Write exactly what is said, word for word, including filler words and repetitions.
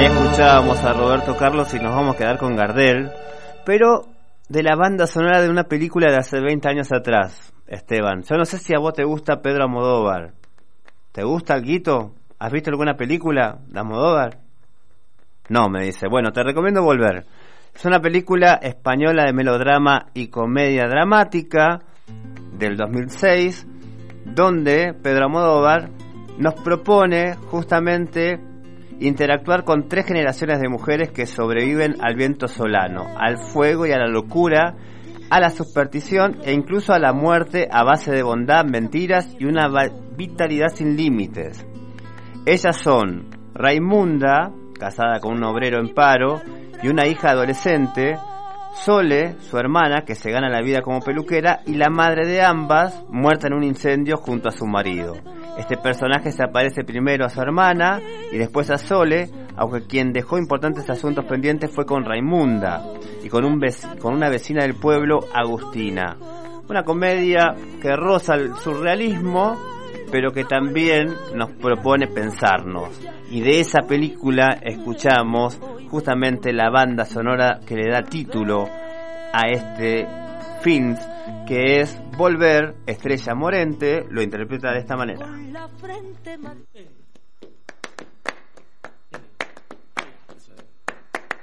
Escuchábamos a Roberto Carlos y nos vamos a quedar con Gardel, pero de la banda sonora de una película de hace veinte años atrás, Esteban. Yo no sé si a vos te gusta Pedro Almodóvar. ¿Te gusta alguito? ¿Has visto alguna película de Almodóvar? No, me dice. Bueno, te recomiendo Volver. Es una película española de melodrama y comedia dramática del dos mil seis, donde Pedro Almodóvar nos propone justamente interactuar con tres generaciones de mujeres que sobreviven al viento solano, al fuego y a la locura, a la superstición e incluso a la muerte a base de bondad, mentiras y una vitalidad sin límites. Ellas son Raimunda, casada con un obrero en paro, y una hija adolescente, Sole, su hermana, que se gana la vida como peluquera, y la madre de ambas, muerta en un incendio junto a su marido. Este personaje se aparece primero a su hermana y después a Sole, aunque quien dejó importantes asuntos pendientes fue con Raimunda y con, un vec- con una vecina del pueblo, Agustina. Una comedia que roza el surrealismo, pero que también nos propone pensarnos. Y de esa película escuchamos justamente la banda sonora que le da título a este film, que es Volver. Estrella Morente lo interpreta de esta manera.